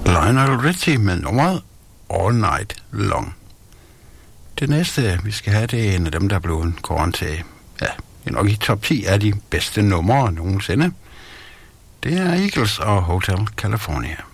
Lionel Richie med nummeret All Night Long. Det næste, vi skal have, det er en af dem, der er blevet kåret til, ja, nok i top 10 af de bedste numre nogensinde. Det er Eagles og Hotel California.